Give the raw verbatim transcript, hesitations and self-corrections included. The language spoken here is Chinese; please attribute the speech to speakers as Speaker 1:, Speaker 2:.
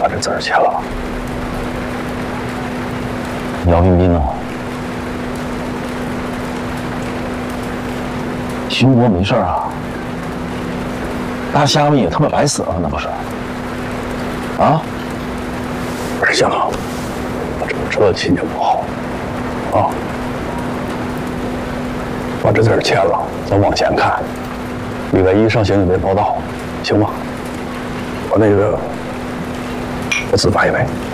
Speaker 1: 把这字儿签了。
Speaker 2: 姚冰冰啊，熊国没事啊，大虾米也他妈白死了，那不是？啊？
Speaker 1: 不是香港，这这心情不好啊！把这字儿签了，咱往前看。礼拜一上刑警队报道，行吗？我那个我自白一杯。